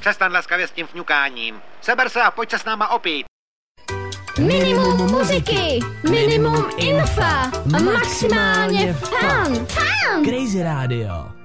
Přestaň laskavě s tím fňukáním. Seber se a pojď se s náma opít. Minimum muziky, minimum infa a maximálně fun. Crazy Radio.